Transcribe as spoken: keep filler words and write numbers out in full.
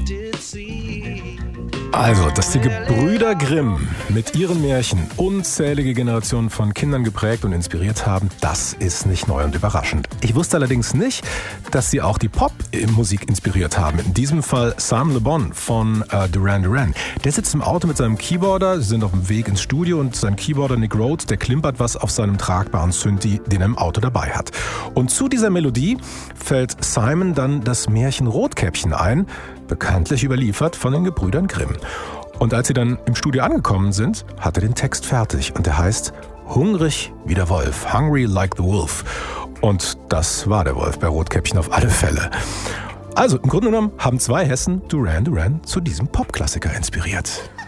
Also, dass die Gebrüder Grimm mit ihren Märchen unzählige Generationen von Kindern geprägt und inspiriert haben, das ist nicht neu und überraschend. Ich wusste allerdings nicht, dass sie auch die Pop-Musik inspiriert haben. In diesem Fall Simon Le Bon von äh, Duran Duran. Der sitzt im Auto mit seinem Keyboarder, sie sind auf dem Weg ins Studio und sein Keyboarder Nick Rhodes, der klimpert was auf seinem tragbaren Synthi, den er im Auto dabei hat. Und zu dieser Melodie fällt Simon dann das Märchen Rotkäppchen ein, bekanntlich überliefert von den Gebrüdern Grimm. Und als sie dann im Studio angekommen sind, hat er den Text fertig und der heißt Hungrig wie der Wolf, Hungry like the Wolf. Und das war der Wolf bei Rotkäppchen auf alle Fälle. Also im Grunde genommen haben zwei Hessen Duran Duran zu diesem Popklassiker inspiriert.